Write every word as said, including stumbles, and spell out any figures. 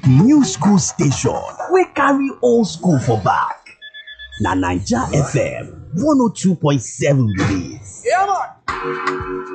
new school station wey carry old school for back. Na Naija F M one oh two point seven be dis.